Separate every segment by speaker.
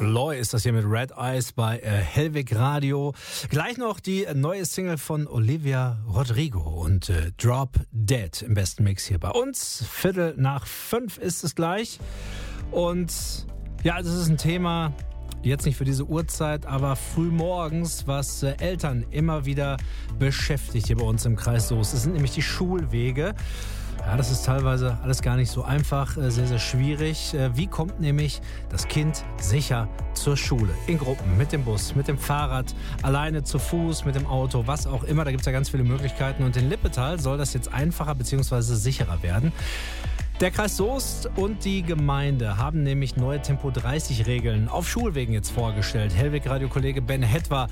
Speaker 1: Loy ist das hier mit Red Eyes bei Hellwig Radio. Gleich noch die neue Single von Olivia Rodrigo und Drop Dead im besten Mix hier bei uns. 4:45 ist es gleich. Und ja, das ist ein Thema, jetzt nicht für diese Uhrzeit, aber früh morgens, was Eltern immer wieder beschäftigt hier bei uns im Kreis Soest. Das sind nämlich die Schulwege. Ja, das ist teilweise alles gar nicht so einfach, sehr, sehr schwierig. Wie kommt nämlich das Kind sicher zur Schule? In Gruppen, mit dem Bus, mit dem Fahrrad, alleine zu Fuß, mit dem Auto, was auch immer. Da gibt es ja ganz viele Möglichkeiten. Und in Lippetal soll das jetzt einfacher bzw. sicherer werden. Der Kreis Soest und die Gemeinde haben nämlich neue Tempo-30-Regeln auf Schulwegen jetzt vorgestellt. Hellwig-Radio-Kollege Ben Hetwa,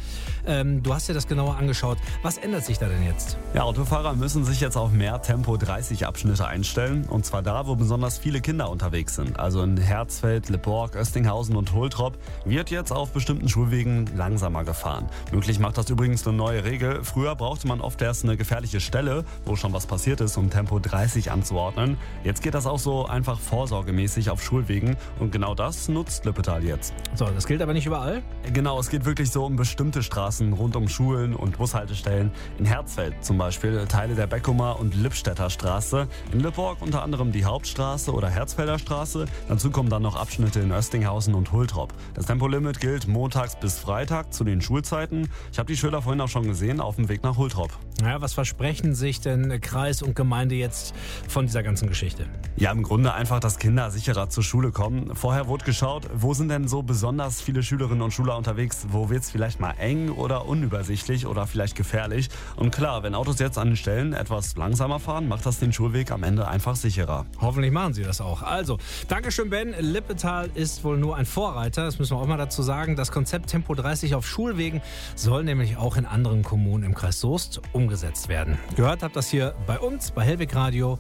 Speaker 1: du hast dir das genauer angeschaut. Was ändert sich da denn jetzt?
Speaker 2: Ja, Autofahrer müssen sich jetzt auf mehr Tempo-30-Abschnitte einstellen. Und zwar da, wo besonders viele Kinder unterwegs sind. Also in Herzfeld, Lippborg, Östinghausen und Holtrop wird jetzt auf bestimmten Schulwegen langsamer gefahren. Möglich macht das übrigens eine neue Regel. Früher brauchte man oft erst eine gefährliche Stelle, wo schon was passiert ist, um Tempo 30 anzuordnen. Jetzt geht das auch so einfach vorsorgemäßig auf Schulwegen und genau das nutzt Lippetal jetzt.
Speaker 1: So, das gilt aber nicht überall?
Speaker 2: Genau, es geht wirklich so um bestimmte Straßen rund um Schulen und Bushaltestellen. In Herzfeld zum Beispiel Teile der Beckumer und Lippstädter Straße. In Lippborg unter anderem die Hauptstraße oder Herzfelder Straße. Dazu kommen dann noch Abschnitte in Östinghausen und Holtrop. Das Tempolimit gilt montags bis Freitag zu den Schulzeiten. Ich habe die Schilder vorhin auch schon gesehen auf dem Weg nach Holtrop.
Speaker 1: Ja, was versprechen sich denn Kreis und Gemeinde jetzt von dieser ganzen Geschichte?
Speaker 2: Ja, im Grunde einfach, dass Kinder sicherer zur Schule kommen. Vorher wurde geschaut, wo sind denn so besonders viele Schülerinnen und Schüler unterwegs? Wo wird es vielleicht mal eng oder unübersichtlich oder vielleicht gefährlich? Und klar, wenn Autos jetzt an den Stellen etwas langsamer fahren, macht das den Schulweg am Ende einfach sicherer.
Speaker 1: Hoffentlich machen sie das auch. Also, Dankeschön, Ben. Lippetal ist wohl nur ein Vorreiter. Das müssen wir auch mal dazu sagen. Das Konzept Tempo 30 auf Schulwegen soll nämlich auch in anderen Kommunen im Kreis Soest umgesetzt werden. Gehört habt das hier bei uns, bei Hellwig Radio.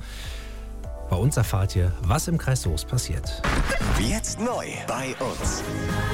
Speaker 1: Bei uns erfahrt ihr, was im Kreis Soest passiert.
Speaker 3: Jetzt neu bei uns.